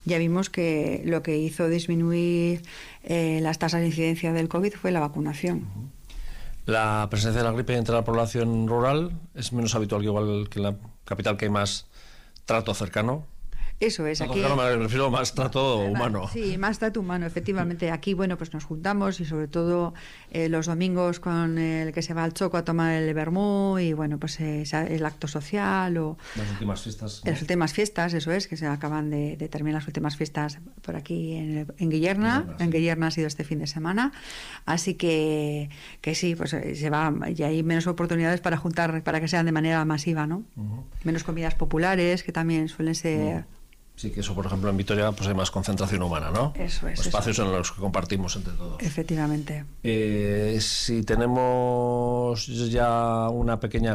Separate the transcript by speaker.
Speaker 1: Ya vimos que lo que hizo disminuir las tasas de incidencia del COVID fue la vacunación.
Speaker 2: La presencia de la gripe entre la población rural es menos habitual que igual que en la capital, que hay más trato cercano.
Speaker 1: Eso es,
Speaker 2: Trato
Speaker 1: aquí...
Speaker 2: cercano me refiero más trato humano.
Speaker 1: Sí, más trato humano, efectivamente. Aquí, bueno, pues nos juntamos y sobre todo los domingos con el que se va al Choco a tomar el vermú y bueno, pues el acto social o...
Speaker 2: Las últimas fiestas, ¿no?
Speaker 1: Las últimas fiestas, eso es, que se acaban de terminar las últimas fiestas por aquí en Guillerna.
Speaker 2: Sí.
Speaker 1: En Guillerna ha sido este fin de semana. Así que sí, pues se va, y hay menos oportunidades para juntar, para que sean de manera masiva, ¿no? Menos comidas populares, que también suelen ser...
Speaker 2: Sí, que eso, por ejemplo, en Vitoria pues hay más concentración humana, ¿no?
Speaker 1: Eso es.
Speaker 2: Espacios en los que compartimos entre todos.
Speaker 1: Efectivamente.
Speaker 2: Si tenemos ya una pequeña